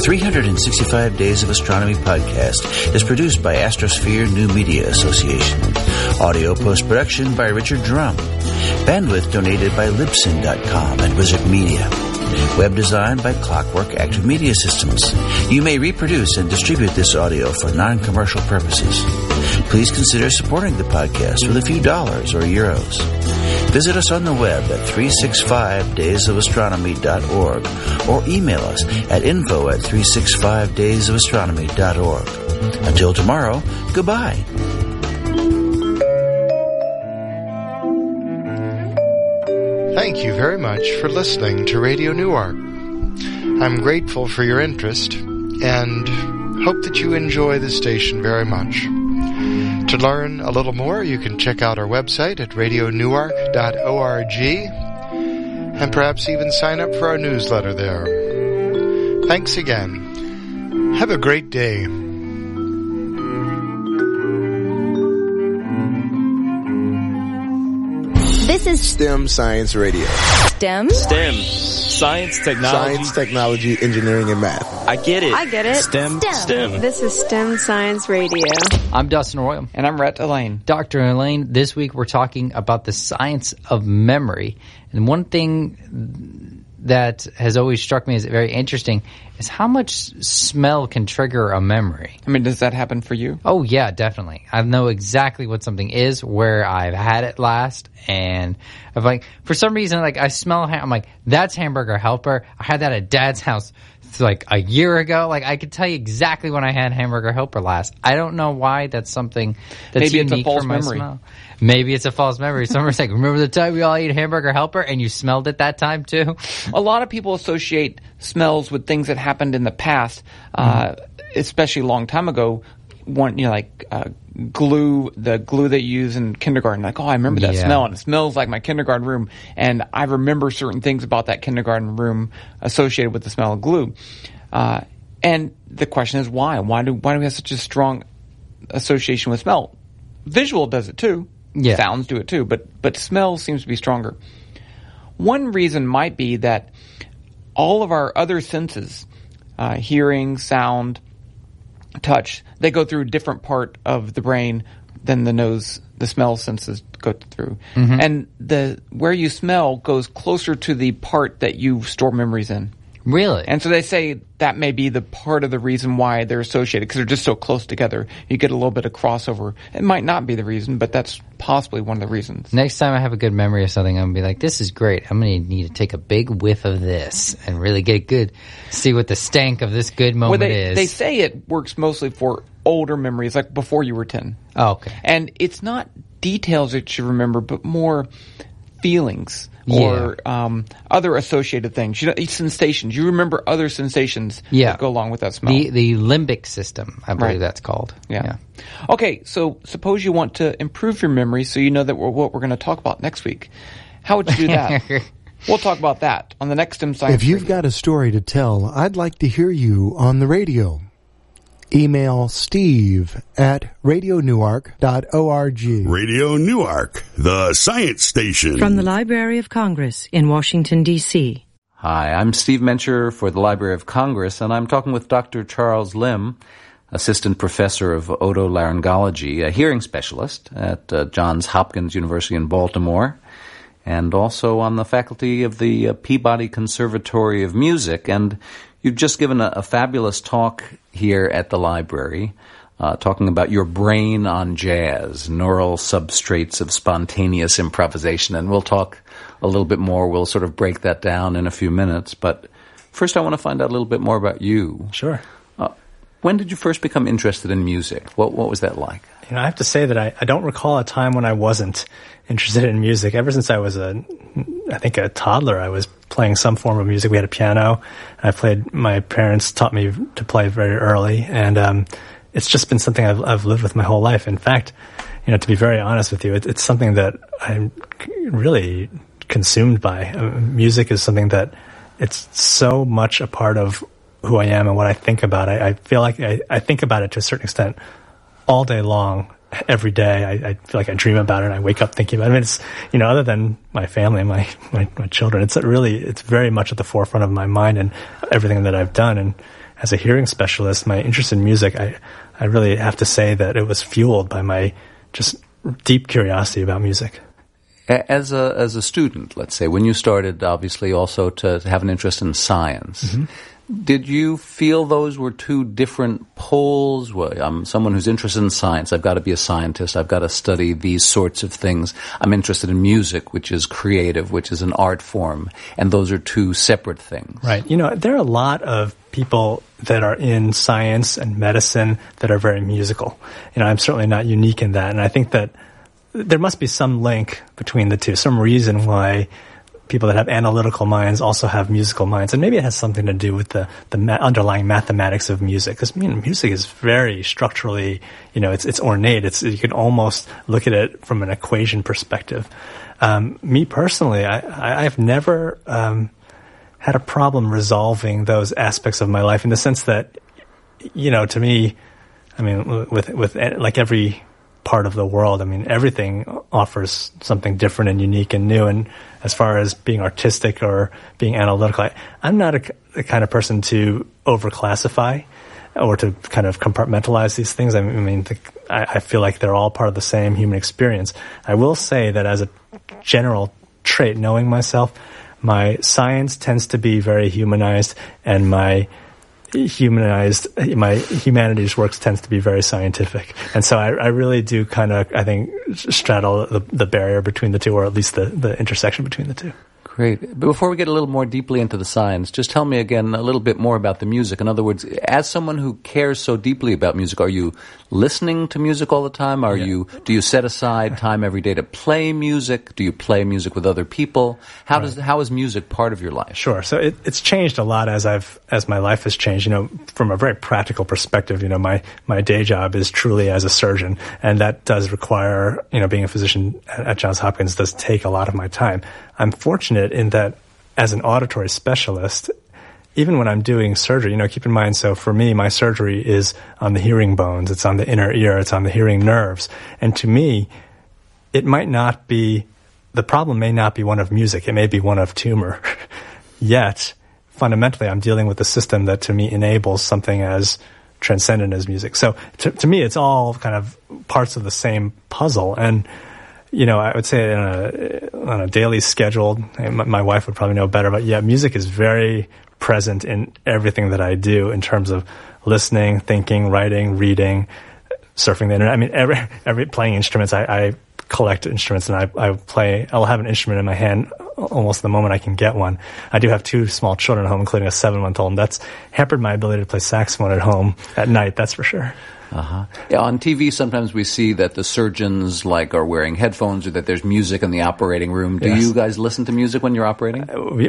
The 365 Days of Astronomy podcast is produced by Astrosphere New Media Association. Audio post-production by Richard Drum. Bandwidth donated by Libsyn.com and Wizard Media. Web design by Clockwork Active Media Systems. You may reproduce and distribute this audio for non-commercial purposes. Please consider supporting the podcast with a few dollars or euros. Visit us on the web at 365daysofastronomy.org or email us at info@365daysofastronomy.org. Until tomorrow, goodbye. Thank you very much for listening to Radio Newark. I'm grateful for your interest and hope that you enjoy the station very much. To learn a little more, you can check out our website at radionewark.org and perhaps even sign up for our newsletter there. Thanks again. Have a great day. This is STEM Science Radio. STEM? STEM. Science, technology, engineering, and math. I get it. STEM. This is STEM Science Radio. I'm Dustin Royal. And I'm Rhett Elaine. Dr. Elaine, this week we're talking about the science of memory. And one thing that has always struck me as very interesting is how much smell can trigger a memory. I mean, does that happen for you? Oh, yeah, definitely. I know exactly what something is, where I've had it last, and if for some reason, I smell, I'm like, that's Hamburger Helper. I had that at Dad's house a year ago. I could tell you exactly when I had Hamburger Helper last. I don't know why that's something that's Maybe unique it's a false for my memory. smell. Maybe it's a false memory. Someone's like, remember the time we all ate Hamburger Helper and you smelled it that time too? A lot of people associate smells with things that happened in the past, especially a long time ago. Glue, the glue that you use in kindergarten. I remember that smell, and it smells like my kindergarten room. And I remember certain things about that kindergarten room associated with the smell of glue. And the question is why? Why do we have such a strong association with smell? Visual does it too. Yeah. Sounds do it too, but smell seems to be stronger. One reason might be that all of our other senses, hearing, sound, touch, they go through a different part of the brain than the smell senses go through. Mm-hmm. And where you smell goes closer to the part that you store memories in. Really? And so they say that may be the part of the reason why they're associated, because they're just so close together. You get a little bit of crossover. It might not be the reason, but that's possibly one of the reasons. Next time I have a good memory of something, I'm going to be like, this is great. I'm going to need to take a big whiff of this and really see what the stank of this good moment is. They say it works mostly for older memories, like before you were 10. Oh, okay. And it's not details that you remember, but more feelings. Or other associated things. Sensations. You remember other sensations that go along with that smell. The limbic system, I believe that's called. Yeah. Okay, so suppose you want to improve your memory so you know that what we're going to talk about next week. How would you do that? We'll talk about that on the next STEM Science If you've got a story to tell, I'd like to hear you on the radio. Email steve@radionewark.org. Radio Newark, the science station. From the Library of Congress in Washington, D.C. Hi, I'm Steve Mencher for the Library of Congress, and I'm talking with Dr. Charles Lim, Assistant Professor of Otolaryngology, a hearing specialist at Johns Hopkins University in Baltimore, and also on the faculty of the Peabody Conservatory of Music. And you've just given a fabulous talk here at the library, talking about your brain on jazz, neural substrates of spontaneous improvisation. And we'll talk a little bit more. We'll sort of break that down in a few minutes. But first I want to find out a little bit more about you. Sure. When did you first become interested in music? What was that like? I have to say that I don't recall a time when I wasn't interested in music. Ever since I was a toddler, I was playing some form of music. We had a piano. My parents taught me to play very early, and it's just been something I've lived with my whole life. In fact, to be very honest with you, it's something that I'm really consumed by. Music is something that it's so much a part of who I am and what I think about. I feel like I think about it to a certain extent all day long, every day. I feel like I dream about it and I wake up thinking about it. I mean, it's, other than my family and my children, it's very much at the forefront of my mind and everything that I've done. And as a hearing specialist, my interest in music, I really have to say that it was fueled by my just deep curiosity about music. As a student, let's say, when you started, obviously, also to have an interest in science, mm-hmm. Did you feel those were two different poles? Well, I'm someone who's interested in science. I've got to be a scientist. I've got to study these sorts of things. I'm interested in music, which is creative, which is an art form. And those are two separate things. Right. There are a lot of people that are in science and medicine that are very musical. I'm certainly not unique in that. And I think that there must be some link between the two, some reason why people that have analytical minds also have musical minds. And maybe it has something to do with the underlying mathematics of music. Because, music is very structurally, it's ornate. You can almost look at it from an equation perspective. Me personally, I've never had a problem resolving those aspects of my life in the sense that, to me, with like every part of the world, everything offers something different and unique and new. And as far as being artistic or being analytical, I'm not the kind of person to overclassify or to kind of compartmentalize these things. I feel like they're all part of the same human experience. I will say that as a general trait, knowing myself, my science tends to be very humanized, and my humanities works tends to be very scientific. And so I really do kind of, I think, straddle the barrier between the two, or at least the intersection between the two. Great. But before we get a little more deeply into the science, just tell me again a little bit more about the music. In other words, as someone who cares so deeply about music, are you listening to music all the time? Do you set aside time every day to play music? Do you play music with other people? How is music part of your life? Sure. So it's changed a lot as my life has changed. From a very practical perspective, my day job is truly as a surgeon, and that does require, being a physician at Johns Hopkins does take a lot of my time. I'm fortunate in that as an auditory specialist, even when I'm doing surgery, keep in mind, so for me, my surgery is on the hearing bones, it's on the inner ear, it's on the hearing nerves. And to me, the problem may not be one of music, it may be one of tumor. Yet, fundamentally, I'm dealing with a system that to me enables something as transcendent as music. So to me, it's all kind of parts of the same puzzle. And I would say on a daily schedule, my wife would probably know better, but music is very present in everything that I do in terms of listening, thinking, writing, reading, surfing the internet. Every playing instruments, I collect instruments and I'll have an instrument in my hand almost the moment I can get one. I do have 2 small children at home, including a 7-month-old, and that's hampered my ability to play saxophone at home at night, that's for sure. Uh-huh. Yeah, on TV, sometimes we see that the surgeons are wearing headphones, or that there's music in the operating room. Do you guys listen to music when you're operating?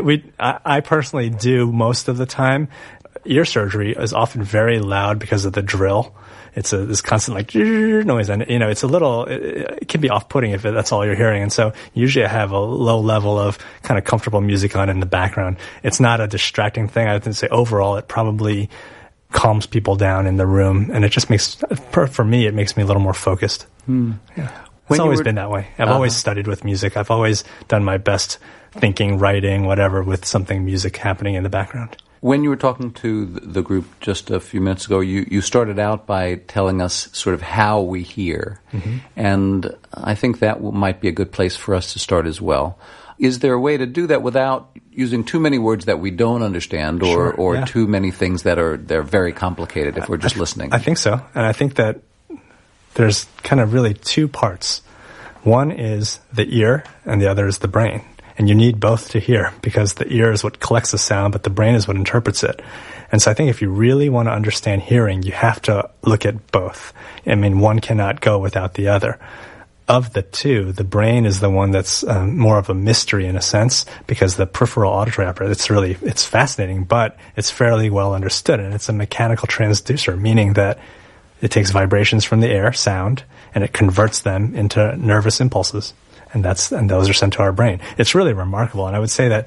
I personally do most of the time. Ear surgery is often very loud because of the drill. It's this constant noise, and it's a little. It can be off-putting if that's all you're hearing. And so usually I have a low level of kind of comfortable music on in the background. It's not a distracting thing. I would say overall it probably calms people down in the room, and it just makes, for me, it makes me a little more focused. Yeah. It's always been that way. I've always studied with music. I've always done my best thinking, writing, whatever, with something music happening in the background. When you were talking to the group just a few minutes ago, you started out by telling us sort of how we hear. Mm-hmm. And I think that might be a good place for us to start as well. Is there a way to do that without using too many words that we don't understand, or too many things they're very complicated if we're just listening? I think so. And I think that there's kind of really 2 parts. One is the ear, and the other is the brain. And you need both to hear, because the ear is what collects the sound, but the brain is what interprets it. And so I think if you really want to understand hearing, you have to look at both. One cannot go without the other. Of the 2, the brain is the one that's more of a mystery in a sense, because the peripheral auditory apparatus, it's fascinating, but it's fairly well understood, and it's a mechanical transducer, meaning that it takes vibrations from the air, sound, and it converts them into nervous impulses, and those are sent to our brain. It's really remarkable, and I would say that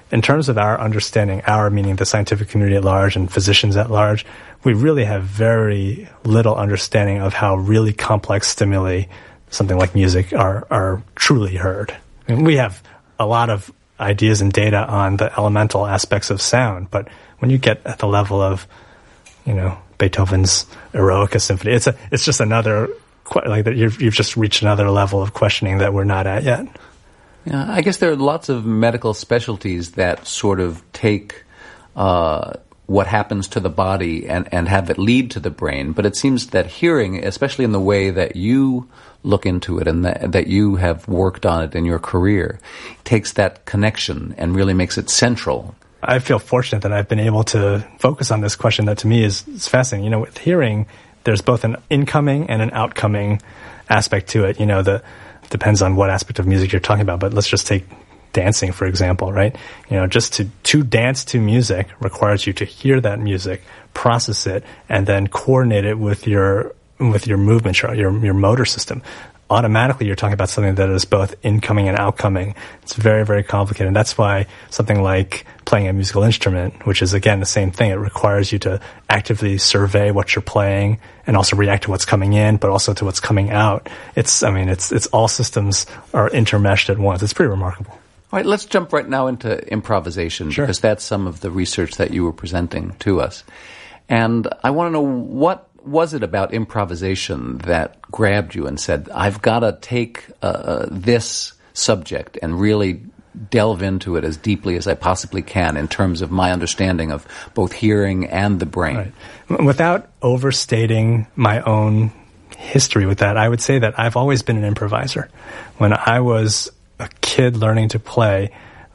in terms of our understanding, our meaning the scientific community at large and physicians at large, we really have very little understanding of how really complex stimuli, something like music, are truly heard. And we have a lot of ideas and data on the elemental aspects of sound, but when you get at the level of, Beethoven's Eroica Symphony, it's just another, like that you've just reached another level of questioning that we're not at yet. Yeah, I guess there are lots of medical specialties that sort of take what happens to the body and have it lead to the brain, but it seems that hearing, especially in the way that you look into it and that you have worked on it in your career, takes that connection and really makes it central. I feel fortunate that I've been able to focus on this question that to me is fascinating. With hearing, there's both an incoming and an outcoming aspect to it. Depends on what aspect of music you're talking about, but let's just take dancing, for example, right? Just to dance to music requires you to hear that music, process it, and then coordinate it with your movement, your motor system. Automatically, you're talking about something that is both incoming and outcoming. It's very, very complicated. And that's why something like playing a musical instrument, which is, again, the same thing, it requires you to actively survey what you're playing and also react to what's coming in, but also to what's coming out. It's all systems are intermeshed at once. It's pretty remarkable. All right, let's jump right now into improvisation, Sure. Because that's some of the research that you were presenting to us. And I want to know, what was it about improvisation that grabbed you and said, I've got to take this subject and really delve into it as deeply as I possibly can in terms of my understanding of both hearing and the brain? Right. Without overstating my own history with that, I would say that I've always been an improviser. When I was a kid learning to play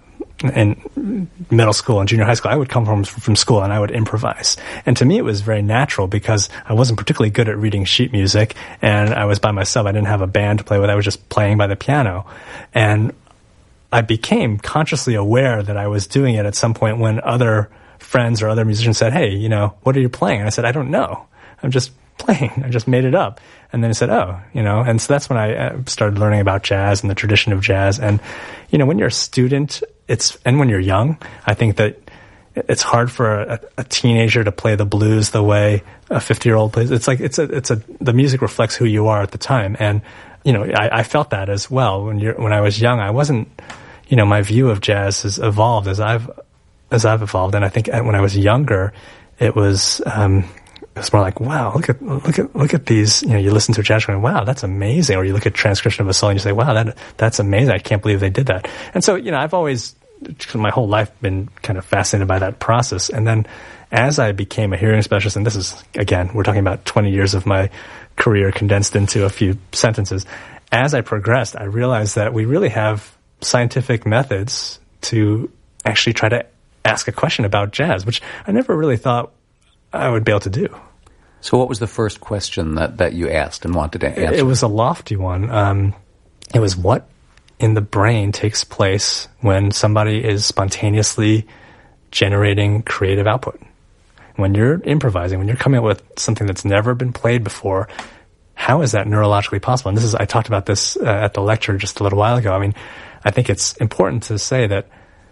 in middle school and junior high school, I would come home from school and I would improvise. And to me, it was very natural because I wasn't particularly good at reading sheet music and I was by myself. I didn't have a band to play with. I was just playing by the piano. And I became consciously aware that I was doing it at some point when other friends or other musicians said, hey, what are you playing? And I said, I don't know. I'm just playing. I just made it up. And then I said, and so that's when I started learning about jazz and the tradition of jazz. And, when you're a student, and when you're young, I think that it's hard for a teenager to play the blues the way a 50-year-old plays. It's like, the music reflects who you are at the time. And, I felt that as well. When I was young, I wasn't, my view of jazz has evolved as I've evolved. And I think when I was younger, it was more like, wow, look at these, you listen to a jazz going, wow, that's amazing. Or you look at transcription of a song and you say, wow, that's amazing. I can't believe they did that. And so, I've always, my whole life, been kind of fascinated by that process. And then as I became a hearing specialist, and this is, again, we're talking about 20 years of my career condensed into a few sentences. As I progressed, I realized that we really have scientific methods to actually try to ask a question about jazz, which I never really thought I would be able to do. So what was the first question that you asked and wanted to answer? It was a lofty one. It was what in the brain takes place when somebody is spontaneously generating creative output. When you're improvising, when you're coming up with something that's never been played before, how is that neurologically possible? And I talked about this at the lecture just a little while ago. I mean, I think it's important to say that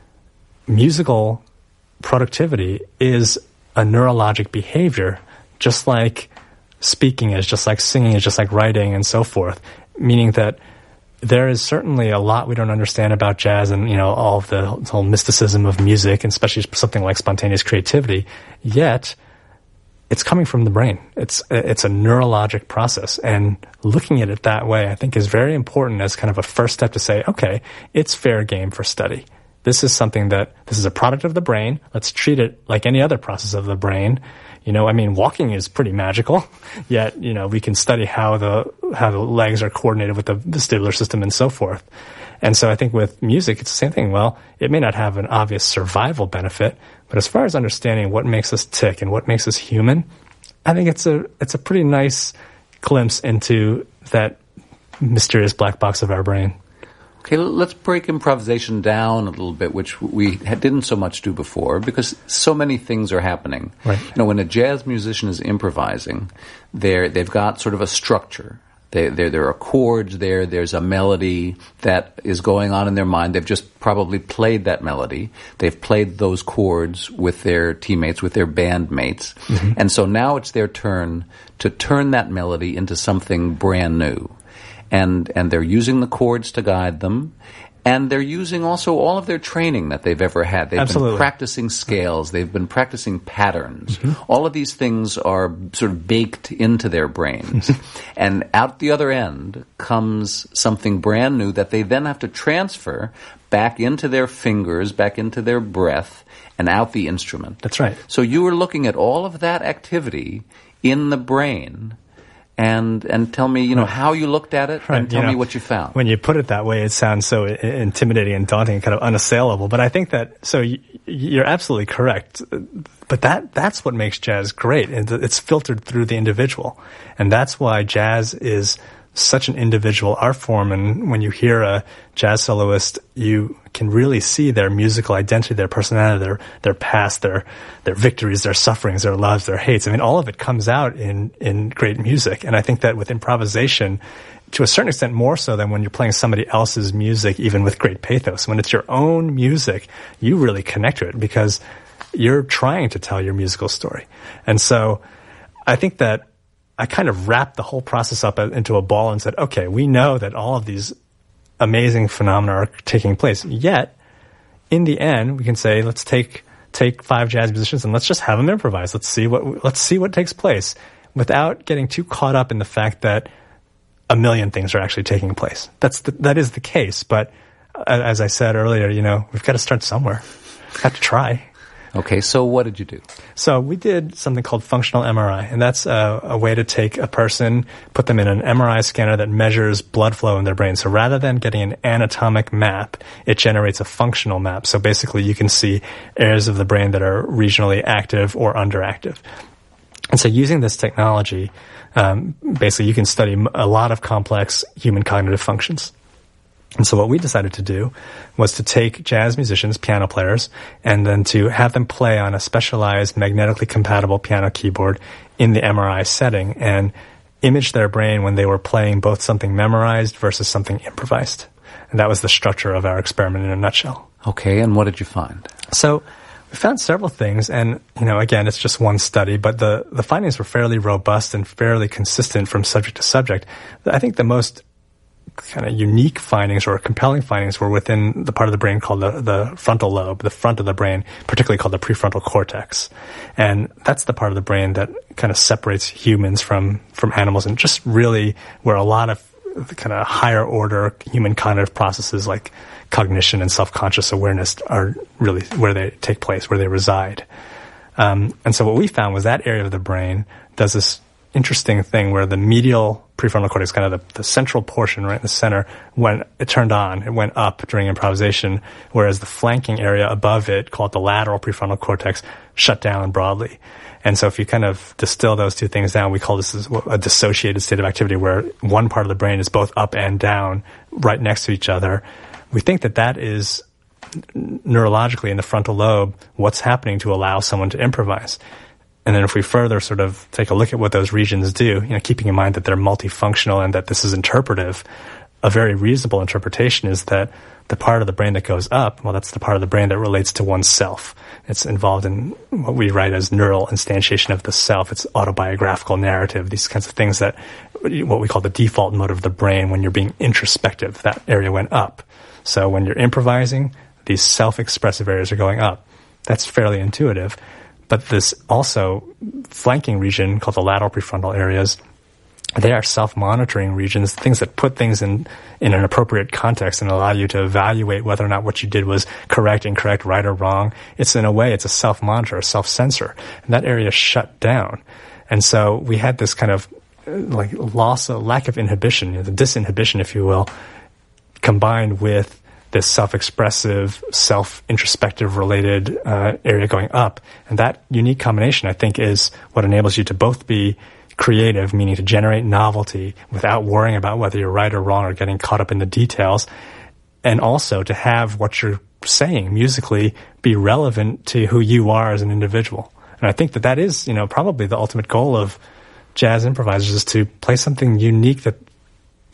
musical productivity is a neurologic behavior, just like speaking is, just like singing is, just like writing and so forth, meaning that there is certainly a lot we don't understand about jazz and, all of the whole mysticism of music, and especially something like spontaneous creativity, yet it's coming from the brain. It's a neurologic process, and looking at it that way, I think, is very important as kind of a first step to say, okay, it's fair game for study. This is a product of the brain. Let's treat it like any other process of the brain. Walking is pretty magical, yet, we can study how the legs are coordinated with the vestibular system and so forth. And so I think with music, it's the same thing. Well, it may not have an obvious survival benefit, but as far as understanding what makes us tick and what makes us human, I think it's a pretty nice glimpse into that mysterious black box of our brain. Okay, let's break improvisation down a little bit, which we didn't so much do before, because so many things are happening. Right. When a jazz musician is improvising, they've got sort of a structure. There are chords there. There's a melody that is going on in their mind. They've just probably played that melody. They've played those chords with their teammates, with their bandmates. Mm-hmm. And so now it's their turn to turn that melody into something brand new. And they're using the chords to guide them. And they're using also all of their training that they've ever had. They've Absolutely. been practicing scales. They've been practicing patterns. Mm-hmm. All of these things are sort of baked into their brains. And out the other end comes something brand new that they then have to transfer back into their fingers, back into their breath, and out the instrument. That's right. So you were looking at all of that activity in the brain. And tell me, how you looked at it, and tell me what you found. When you put it that way, it sounds so intimidating and daunting and kind of unassailable. But I think that, so you're absolutely correct. But that's what makes jazz great. It's filtered through the individual. And that's why jazz is such an individual art form. And when you hear a jazz soloist, you can really see their musical identity, their personality, their past, their victories, their sufferings, their loves, their hates. I mean, all of it comes out in great music. And I think that with improvisation, to a certain extent more so than when you're playing somebody else's music, even with great pathos, when it's your own music, you really connect to it because you're trying to tell your musical story. And so I think that I kind of wrapped the whole process up into a ball and said, okay, we know that all of these amazing phenomena are taking place. Yet, in the end, we can say, let's take 5 jazz musicians and let's just have them improvise. Let's see what takes place without getting too caught up in the fact that a million things are actually taking place. That is the case. But as I said earlier, we've got to start somewhere. We've got to try. Okay, so what did you do? So we did something called functional MRI, and that's a way to take a person, put them in an MRI scanner that measures blood flow in their brain. So rather than getting an anatomic map, it generates a functional map. So basically you can see areas of the brain that are regionally active or underactive. And so using this technology, basically you can study a lot of complex human cognitive functions. And so what we decided to do was to take jazz musicians, piano players, and then to have them play on a specialized magnetically compatible piano keyboard in the MRI setting and image their brain when they were playing both something memorized versus something improvised. And that was the structure of our experiment in a nutshell. Okay, and what did you find? So we found several things, and, again, it's just one study, but the findings were fairly robust and fairly consistent from subject to subject. I think the most kind of unique findings or compelling findings were within the part of the brain called the frontal lobe, the front of the brain, particularly called the prefrontal cortex. And that's the part of the brain that kind of separates humans from animals and just really where a lot of the kind of higher order human cognitive processes like cognition and self-conscious awareness are really where they take place, where they reside. And so what we found was that area of the brain does this interesting thing where the medial prefrontal cortex, kind of the central portion right in the center, when it turned on, it went up during improvisation, whereas the flanking area above it, called the lateral prefrontal cortex, shut down broadly. And so if you kind of distill those two things down, we call this a dissociated state of activity where one part of the brain is both up and down right next to each other. We think that is neurologically in the frontal lobe what's happening to allow someone to improvise. And then if we further sort of take a look at what those regions do, keeping in mind that they're multifunctional and that this is interpretive, a very reasonable interpretation is that the part of the brain that goes up, well, that's the part of the brain that relates to oneself. It's involved in what we write as neural instantiation of the self. It's autobiographical narrative, these kinds of things that what we call the default mode of the brain when you're being introspective, that area went up. So when you're improvising, these self-expressive areas are going up. That's fairly intuitive. But this also flanking region called the lateral prefrontal areas, they are self-monitoring regions, things that put things in an appropriate context and allow you to evaluate whether or not what you did was correct, incorrect, right or wrong. It's in a way, it's a self-monitor, a self-censor. And that area shut down. And so we had this kind of lack of inhibition, the disinhibition, if you will, combined with this self-expressive, self-introspective related area going up. And that unique combination, I think, is what enables you to both be creative, meaning to generate novelty without worrying about whether you're right or wrong or getting caught up in the details, and also to have what you're saying musically be relevant to who you are as an individual. And I think that is, probably the ultimate goal of jazz improvisers, is to play something unique that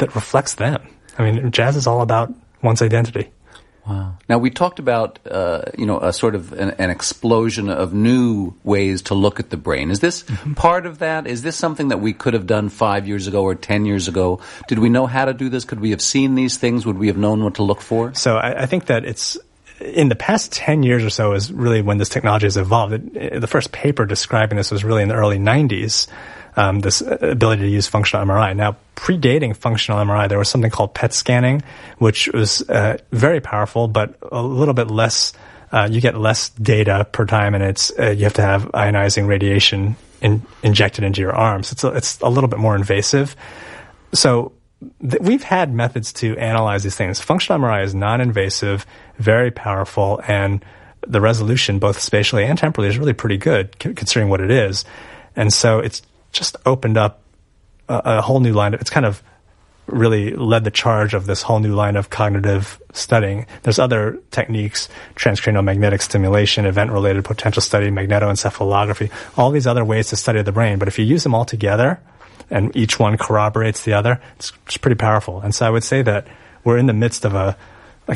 that reflects them. I mean, jazz is all about one's identity. Wow. Now, we talked about, a sort of an explosion of new ways to look at the brain. Is this part of that? Is this something that we could have done 5 years ago or 10 years ago? Did we know how to do this? Could we have seen these things? Would we have known what to look for? So I think that it's, in the past 10 years or so is really when this technology has evolved. The first paper describing this was really in the early 90s. This ability to use functional MRI. Now, predating functional MRI, there was something called PET scanning, which was very powerful, but a little bit less. You get less data per time, and it's you have to have ionizing radiation injected into your arms. It's a little bit more invasive. So we've had methods to analyze these things. Functional MRI is non-invasive, very powerful, and the resolution, both spatially and temporally, is really pretty good considering what it is. And so it's just opened up a whole new line. It's kind of really led the charge of this whole new line of cognitive studying. There's other techniques, transcranial magnetic stimulation, event-related potential study, magnetoencephalography, all these other ways to study the brain. But if you use them all together and each one corroborates the other, it's pretty powerful. And so I would say that we're in the midst of a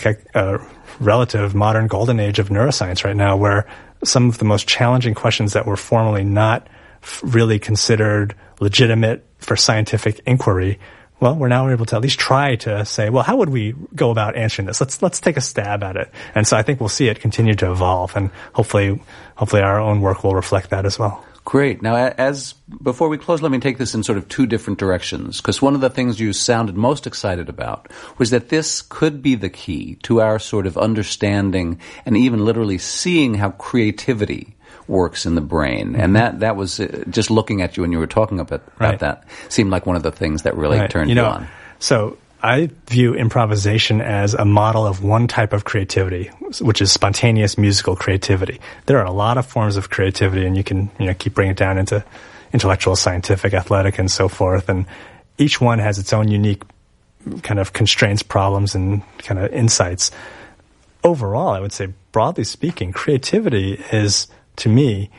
relative modern golden age of neuroscience right now, where some of the most challenging questions that were formerly not really considered legitimate for scientific inquiry, well, we're now able to at least try to say, well, how would we go about answering this? Let's take a stab at it. And so I think we'll see it continue to evolve, and hopefully our own work will reflect that as well. Great. Now, before we close, let me take this in sort of two different directions, because one of the things you sounded most excited about was that this could be the key to our sort of understanding and even literally seeing how creativity works in the brain. And that was just looking at you when you were talking about that seemed like one of the things that really turned you on. So I view improvisation as a model of one type of creativity, which is spontaneous musical creativity. There are a lot of forms of creativity, and you can keep bringing it down into intellectual, scientific, athletic, and so forth. And each one has its own unique kind of constraints, problems, and kind of insights. Overall, I would say, broadly speaking, creativity is, to me,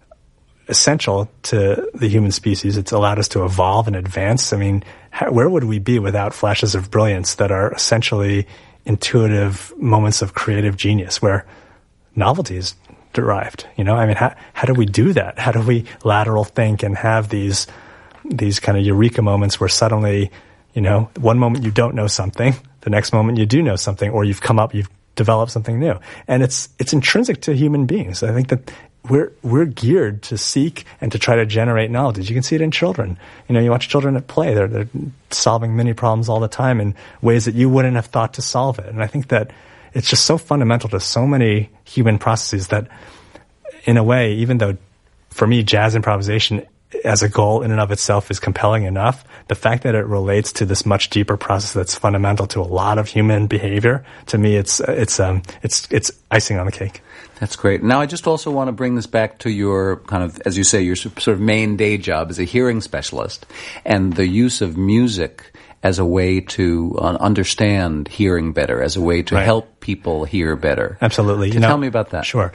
essential to the human species. It's allowed us to evolve and advance. I mean, where would we be without flashes of brilliance that are essentially intuitive moments of creative genius where novelty is derived? I mean, how do we do that? How do we lateral think and have these kind of eureka moments where suddenly, one moment you don't know something, the next moment you do know something, or you've developed something new. And it's intrinsic to human beings. I think that we're geared to seek and to try to generate knowledge. You can see it in children. You watch children at play. They're solving many problems all the time in ways that you wouldn't have thought to solve it. And I think that it's just so fundamental to so many human processes that, in a way, even though for me jazz improvisation as a goal in and of itself is compelling enough, the fact that it relates to this much deeper process that's fundamental to a lot of human behavior, to me, it's icing on the cake. That's great. Now, I just also want to bring this back to your kind of, as you say, your sort of main day job as a hearing specialist, and the use of music as a way to understand hearing better, as a way to help people hear better. Absolutely. Tell me about that. Sure.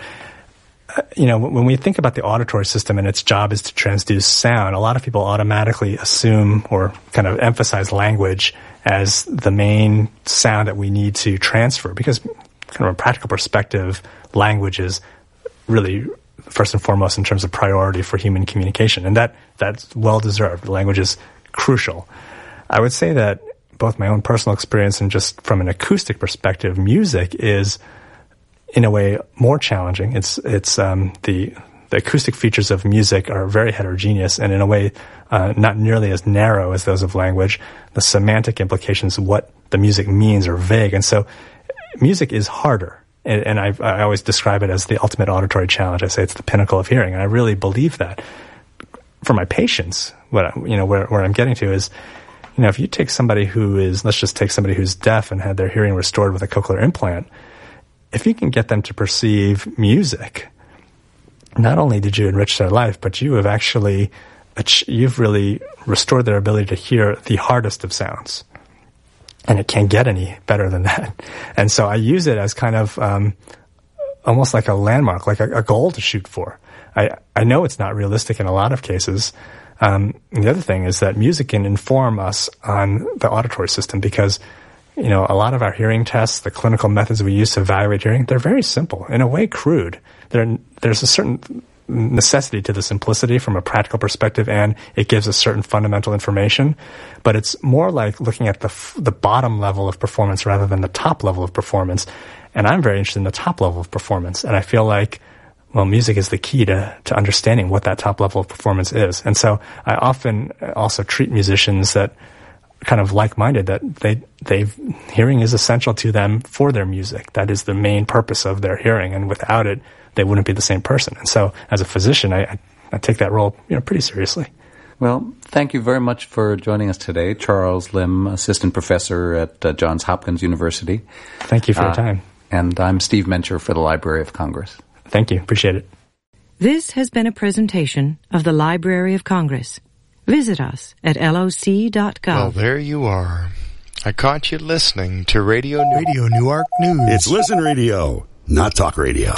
When we think about the auditory system and its job is to transduce sound, a lot of people automatically assume or kind of emphasize language as the main sound that we need to transfer, because kind of a practical perspective, language is really first and foremost in terms of priority for human communication. And that's well-deserved. Language is crucial. I would say that both my own personal experience and just from an acoustic perspective, music is, in a way, more challenging. It's the acoustic features of music are very heterogeneous and in a way not nearly as narrow as those of language. The semantic implications of what the music means are vague. And so music is harder. And I always describe it as the ultimate auditory challenge. I say it's the pinnacle of hearing. And I really believe that. For my patients, where I'm getting to is, if you take somebody let's just take somebody who's deaf and had their hearing restored with a cochlear implant, if you can get them to perceive music, not only did you enrich their life, but you've really restored their ability to hear the hardest of sounds. And it can't get any better than that. And so I use it as kind of almost like a landmark, like a goal to shoot for. I know it's not realistic in a lot of cases, The other thing is that music can inform us on the auditory system because, you know, a lot of our hearing tests, the clinical methods we use to evaluate hearing, they're very simple, in a way crude. There's a certain necessity to the simplicity from a practical perspective, and it gives us certain fundamental information. But it's more like looking at the bottom level of performance rather than the top level of performance. And I'm very interested in the top level of performance. And I feel like, well, music is the key to understanding what that top level of performance is. And so I often also treat musicians that kind of like-minded, that hearing is essential to them for their music. That is the main purpose of their hearing. And without it, they wouldn't be the same person. And so as a physician, I take that role, you know, pretty seriously. Well, thank you very much for joining us today, Charles Lim, Assistant Professor at Johns Hopkins University. Thank you for your time. And I'm Steve Mencher for the Library of Congress. Thank you. Appreciate it. This has been a presentation of the Library of Congress. Visit us at loc.gov. Well, there you are. I caught you listening to Radio Newark News. It's Listen Radio, not Talk Radio.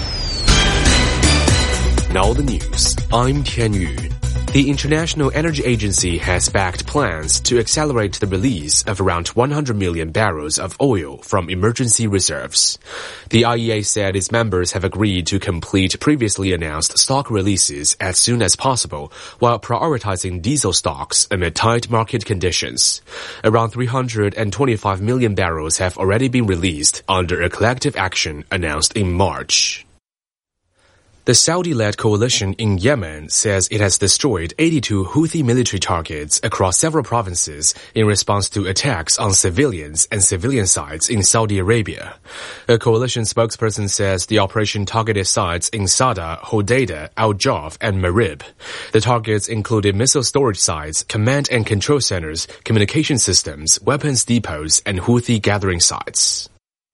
Now the news. I'm Tian Yu. The International Energy Agency has backed plans to accelerate the release of around 100 million barrels of oil from emergency reserves. The IEA said its members have agreed to complete previously announced stock releases as soon as possible, while prioritizing diesel stocks amid tight market conditions. Around 325 million barrels have already been released under a collective action announced in March. The Saudi-led coalition in Yemen says it has destroyed 82 Houthi military targets across several provinces in response to attacks on civilians and civilian sites in Saudi Arabia. A coalition spokesperson says the operation targeted sites in Sada, Hodeidah, Al-Jawf, and Marib. The targets included missile storage sites, command and control centers, communication systems, weapons depots, and Houthi gathering sites.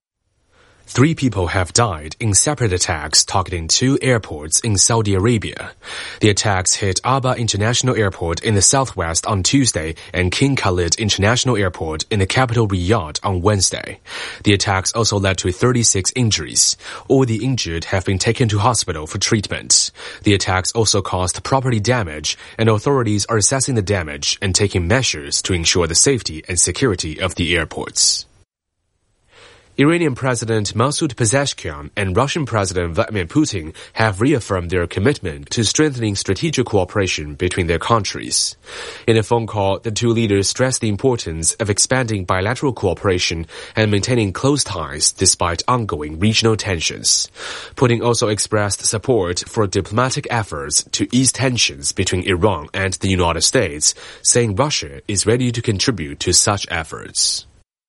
3 people have died in separate attacks targeting 2 airports in Saudi Arabia. The attacks hit Aba International Airport in the southwest on Tuesday and King Khalid International Airport in the capital Riyadh on Wednesday. The attacks also led to 36 injuries. All the injured have been taken to hospital for treatment. The attacks also caused property damage, and authorities are assessing the damage and taking measures to ensure the safety and security of the airports. Iranian President Masoud Pezeshkian and Russian President Vladimir Putin have reaffirmed their commitment to strengthening strategic cooperation between their countries. In a phone call, the two leaders stressed the importance of expanding bilateral cooperation and maintaining close ties despite ongoing regional tensions. Putin also expressed support for diplomatic efforts to ease tensions between Iran and the United States, saying Russia is ready to contribute to such efforts.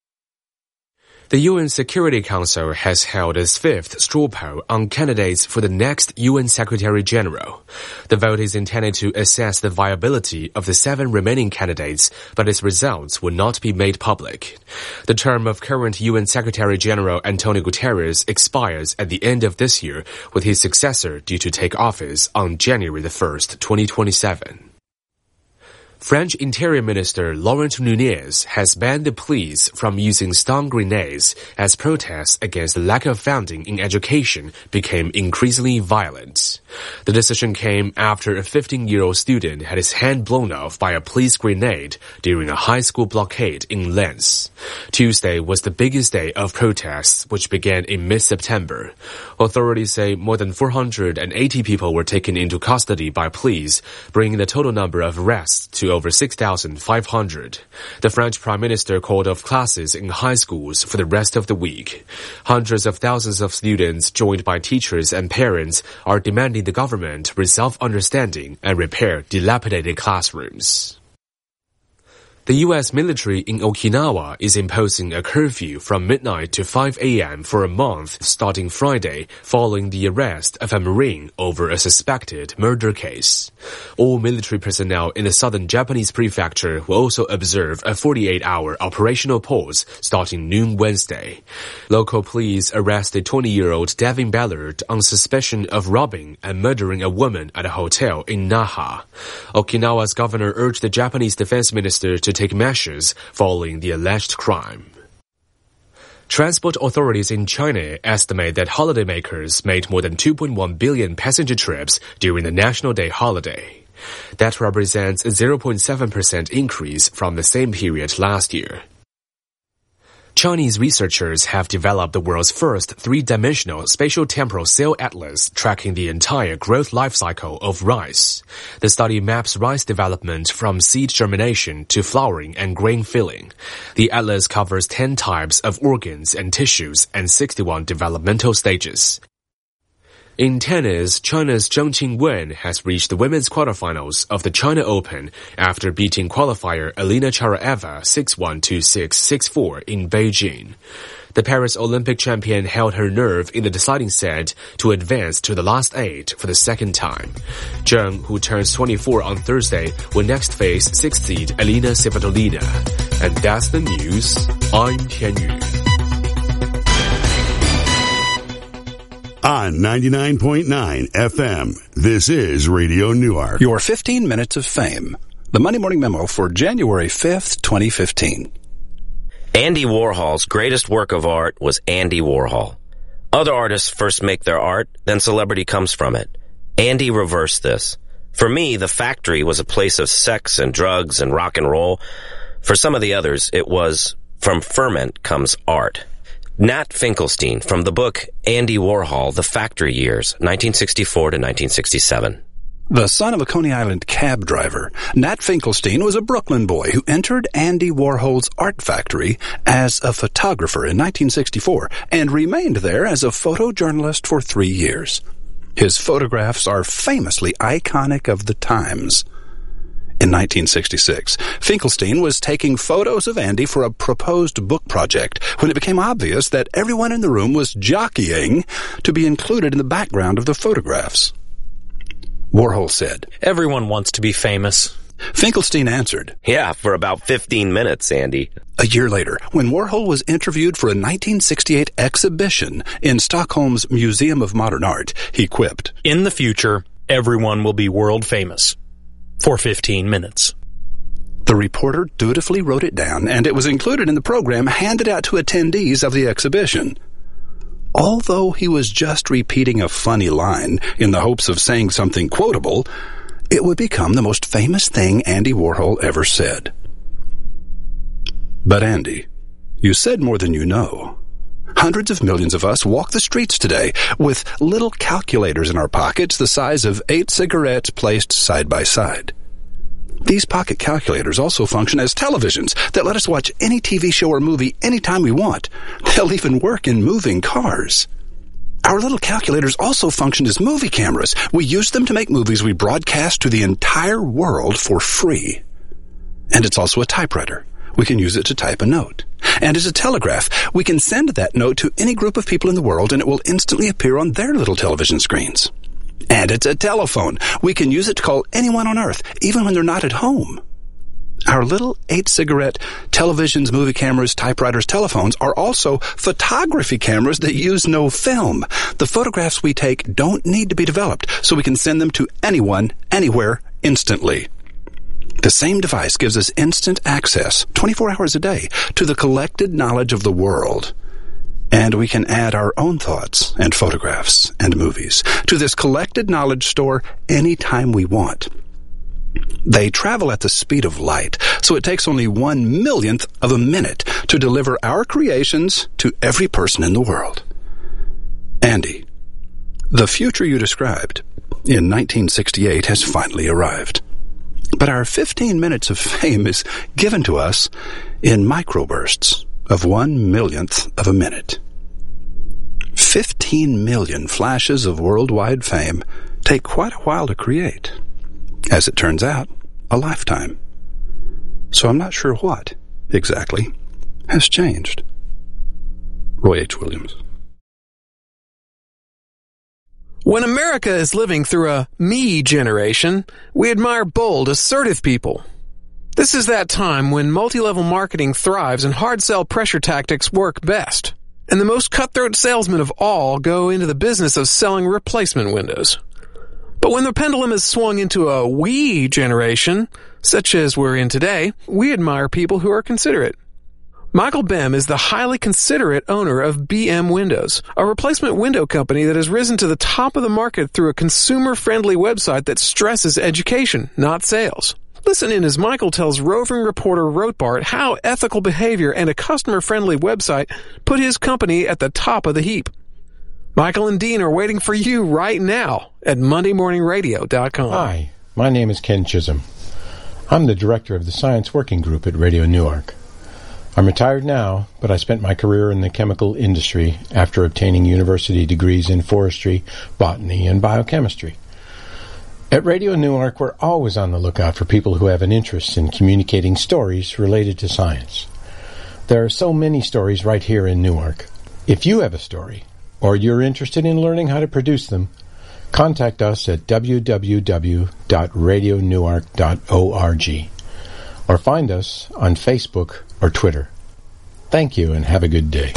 The UN Security Council has held its 5th straw poll on candidates for the next UN Secretary-General. The vote is intended to assess the viability of the 7 remaining candidates, but its results will not be made public. The term of current UN Secretary-General Antonio Guterres expires at the end of this year, with his successor due to take office on January 1st, 2027. French Interior Minister Laurent Nunez has banned the police from using stun grenades as protests against the lack of funding in education became increasingly violent. The decision came after a 15-year-old student had his hand blown off by a police grenade during a high school blockade in Lens. Tuesday was the biggest day of protests, which began in mid-September. Authorities say more than 480 people were taken into custody by police, bringing the total number of arrests to over 6,500. The French Prime Minister called off classes in high schools for the rest of the week. Hundreds of thousands of students, joined by teachers and parents, are demanding the government resolve understanding and repair dilapidated classrooms. The U.S. military in Okinawa is imposing a curfew from midnight to 5 a.m. for a month starting Friday, following the arrest of a Marine over a suspected murder case. All military personnel in the southern Japanese prefecture will also observe a 48-hour operational pause starting noon Wednesday. Local police arrested 20-year-old Devin Ballard on suspicion of robbing and murdering a woman at a hotel in Naha. Okinawa's governor urged the Japanese defense minister to take measures following the alleged crime. Transport authorities in China estimate that holidaymakers made more than 2.1 billion passenger trips during the National Day holiday. That represents a 0.7% increase from the same period last year. Chinese researchers have developed the world's first three-dimensional spatial temporal cell atlas tracking the entire growth life cycle of rice. The study maps rice development from seed germination to flowering and grain filling. The atlas covers 10 types of organs and tissues and 61 developmental stages. In tennis, China's Zheng Qingwen has reached the women's quarterfinals of the China Open after beating qualifier Elena Charaeva 6-1, 2-6, 6-4 in Beijing. The Paris Olympic champion held her nerve in the deciding set to advance to the last 8 for the second time. Zheng, who turns 24 on Thursday, will next face 6th seed Elena Svitolina. And that's the news. I'm Tian Yu. On 99.9 FM, this is Radio Newark. Your 15 minutes of fame. The Monday Morning Memo for January 5th, 2015. Andy Warhol's greatest work of art was Andy Warhol. Other artists first make their art, then celebrity comes from it. Andy reversed this. For me, the factory was a place of sex and drugs and rock and roll. For some of the others, it was, from ferment comes art. Nat Finkelstein from the book Andy Warhol, The Factory Years, 1964 to 1967. The son of a Coney Island cab driver, Nat Finkelstein was a Brooklyn boy who entered Andy Warhol's art factory as a photographer in 1964 and remained there as a photojournalist for 3 years. His photographs are famously iconic of the times. In 1966, Finkelstein was taking photos of Andy for a proposed book project when it became obvious that everyone in the room was jockeying to be included in the background of the photographs. Warhol said, "Everyone wants to be famous." Finkelstein answered, "Yeah, for about 15 minutes, Andy." A year later, when Warhol was interviewed for a 1968 exhibition in Stockholm's Museum of Modern Art, he quipped, "In the future, everyone will be world famous. For 15 minutes. The reporter dutifully wrote it down, and it was included in the program handed out to attendees of the exhibition. Although he was just repeating a funny line in the hopes of saying something quotable, it would become the most famous thing Andy Warhol ever said. But Andy, you said more than you know. Hundreds of millions of us walk the streets today with little calculators in our pockets the size of 8 cigarettes placed side by side. These pocket calculators also function as televisions that let us watch any TV show or movie anytime we want. They'll even work in moving cars. Our little calculators also function as movie cameras. We use them to make movies we broadcast to the entire world for free. And it's also a typewriter. We can use it to type a note. And as a telegraph, we can send that note to any group of people in the world and it will instantly appear on their little television screens. And it's a telephone. We can use it to call anyone on Earth, even when they're not at home. Our little 8-cigarette televisions, movie cameras, typewriters, telephones are also photography cameras that use no film. The photographs we take don't need to be developed, so we can send them to anyone, anywhere, instantly. The same device gives us instant access, 24 hours a day, to the collected knowledge of the world. And we can add our own thoughts and photographs and movies to this collected knowledge store anytime we want. They travel at the speed of light, so it takes only 1/1,000,000th of a minute to deliver our creations to every person in the world. Andy, the future you described in 1968 has finally arrived. But our 15 minutes of fame is given to us in microbursts of 1/1,000,000th of a minute. 15 million flashes of worldwide fame take quite a while to create. As it turns out, a lifetime. So I'm not sure what, exactly, has changed. Roy H. Williams. When America is living through a me generation, we admire bold, assertive people. This is that time when multi-level marketing thrives and hard sell pressure tactics work best. And the most cutthroat salesmen of all go into the business of selling replacement windows. But when the pendulum is swung into a we generation, such as we're in today, we admire people who are considerate. Michael Bem is the highly considerate owner of BM Windows, a replacement window company that has risen to the top of the market through a consumer-friendly website that stresses education, not sales. Listen in as Michael tells roving reporter Rothbart how ethical behavior and a customer-friendly website put his company at the top of the heap. Michael and Dean are waiting for you right now at MondayMorningRadio.com. Hi, my name is Ken Chisholm. I'm the director of the Science Working Group at Radio Newark. I'm retired now, but I spent my career in the chemical industry after obtaining university degrees in forestry, botany, and biochemistry. At Radio Newark, we're always on the lookout for people who have an interest in communicating stories related to science. There are so many stories right here in Newark. If you have a story, or you're interested in learning how to produce them, contact us at www.radionewark.org or find us on Facebook or Twitter. Thank you and have a good day.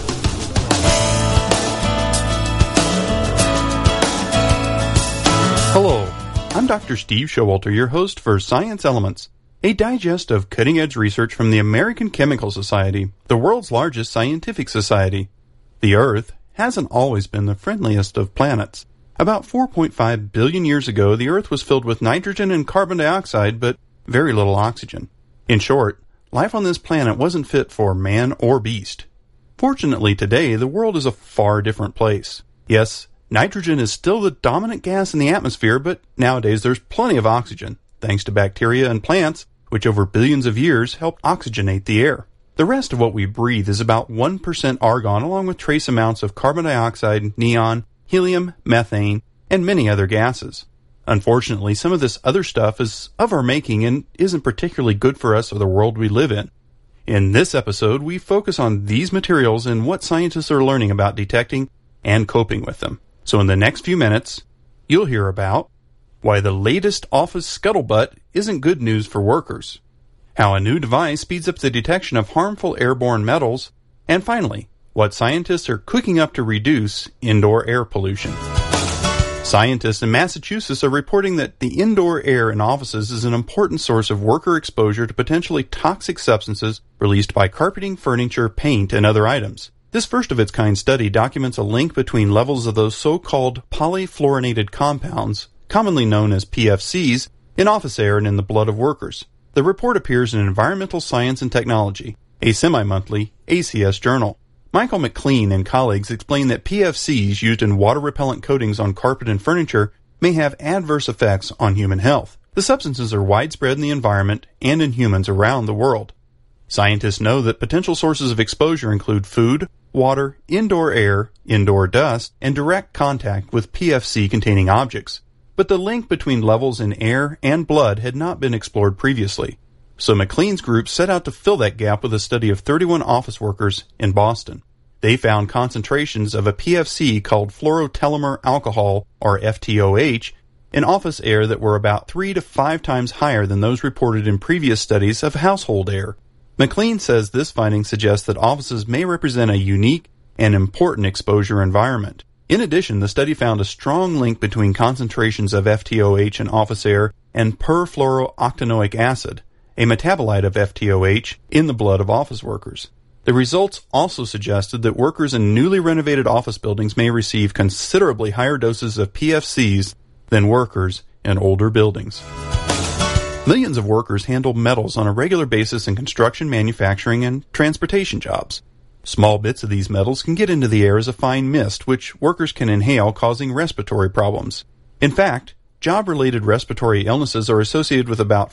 Hello, I'm Dr. Steve Showalter, your host for Science Elements, a digest of cutting-edge research from the American Chemical Society, the world's largest scientific society. The Earth hasn't always been the friendliest of planets. About 4.5 billion years ago, the Earth was filled with nitrogen and carbon dioxide, but very little oxygen. In short, life on this planet wasn't fit for man or beast. Fortunately, today, the world is a far different place. Yes, nitrogen is still the dominant gas in the atmosphere, but nowadays there's plenty of oxygen, thanks to bacteria and plants, which over billions of years helped oxygenate the air. The rest of what we breathe is about 1% argon, along with trace amounts of carbon dioxide, neon, helium, methane, and many other gases. Unfortunately, some of this other stuff is of our making and isn't particularly good for us or the world we live in. In this episode, we focus on these materials and what scientists are learning about detecting and coping with them. So in the next few minutes, you'll hear about why the latest office scuttlebutt isn't good news for workers, how a new device speeds up the detection of harmful airborne metals, and finally, what scientists are cooking up to reduce indoor air pollution. Scientists in Massachusetts are reporting that the indoor air in offices is an important source of worker exposure to potentially toxic substances released by carpeting, furniture, paint, and other items. This first-of-its-kind study documents a link between levels of those so-called polyfluorinated compounds, commonly known as PFCs, in office air and in the blood of workers. The report appears in Environmental Science and Technology, a semi-monthly ACS journal. Michael McLean and colleagues explain that PFCs used in water-repellent coatings on carpet and furniture may have adverse effects on human health. The substances are widespread in the environment and in humans around the world. Scientists know that potential sources of exposure include food, water, indoor air, indoor dust, and direct contact with PFC-containing objects. But the link between levels in air and blood had not been explored previously. So McLean's group set out to fill that gap with a study of 31 office workers in Boston. They found concentrations of a PFC called fluorotelomere alcohol, or FTOH, in office air that were about 3 to 5 times higher than those reported in previous studies of household air. McLean says this finding suggests that offices may represent a unique and important exposure environment. In addition, the study found a strong link between concentrations of FTOH in office air and perfluorooctanoic acid, a metabolite of FTOH, in the blood of office workers. The results also suggested that workers in newly renovated office buildings may receive considerably higher doses of PFCs than workers in older buildings. Millions of workers handle metals on a regular basis in construction, manufacturing, and transportation jobs. Small bits of these metals can get into the air as a fine mist, which workers can inhale, causing respiratory problems. In fact, job-related respiratory illnesses are associated with about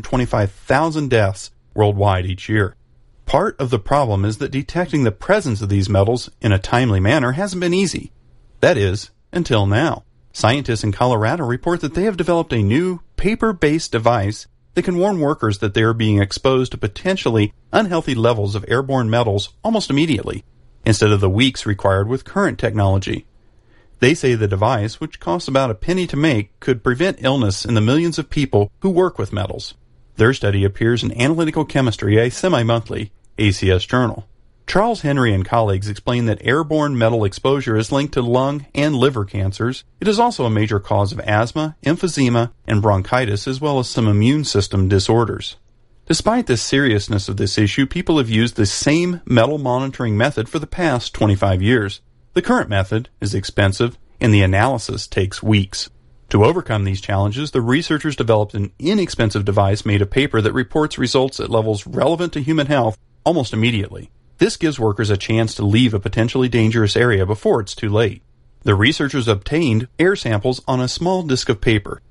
425,000 deaths worldwide each year. Part of the problem is that detecting the presence of these metals in a timely manner hasn't been easy. That is, until now. Scientists in Colorado report that they have developed a new paper-based device that can warn workers that they are being exposed to potentially unhealthy levels of airborne metals almost immediately, instead of the weeks required with current technology. They say the device, which costs about a penny to make, could prevent illness in the millions of people who work with metals. Their study appears in Analytical Chemistry, a semi-monthly ACS journal. Charles Henry and colleagues explain that airborne metal exposure is linked to lung and liver cancers. It is also a major cause of asthma, emphysema, and bronchitis, as well as some immune system disorders. Despite the seriousness of this issue, people have used the same metal monitoring method for the past 25 years. The current method is expensive, and the analysis takes weeks. To overcome these challenges, the researchers developed an inexpensive device made of paper that reports results at levels relevant to human health almost immediately. This gives workers a chance to leave a potentially dangerous area before it's too late. The researchers obtained air samples on a small disk of paper.